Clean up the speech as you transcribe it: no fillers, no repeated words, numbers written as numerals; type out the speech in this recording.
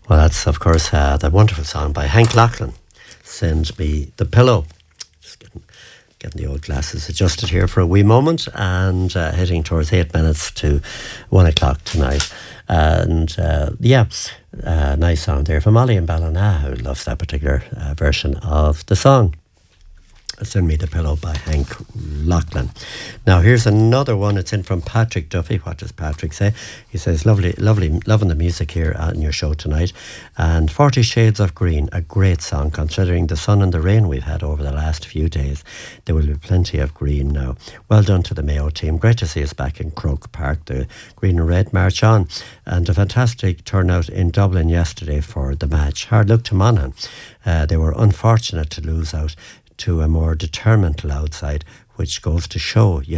Well, that's, of course, that wonderful song by Hank Lachlan, Send Me the Pillow. Just getting the old glasses adjusted here for a wee moment and heading towards 8 minutes to 1 o'clock tonight. And nice song there from Molly and Ballina, who loves that particular version of the song. Send Me the Pillow by Hank Lachlan. Now here's another one. It's in from Patrick Duffy. What does Patrick say? He says, lovely, loving the music here on your show tonight. And 40 Shades of Green, a great song considering the sun and the rain we've had over the last few days. There will be plenty of green now. Well done to the Mayo team. Great to see us back in Croke Park. The green and red march on. And a fantastic turnout in Dublin yesterday for the match. Hard luck to Monaghan. They were unfortunate to lose out to a more determined Louthside, which goes to show